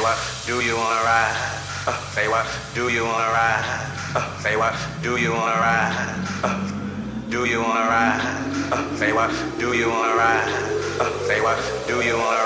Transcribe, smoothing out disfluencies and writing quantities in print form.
what? Do you wanna ride? Say what? Do you wanna ride? Say what? Do you wanna ride? Do you wanna ride? Say what? Do you wanna ride? Say what? Do you wanna ride?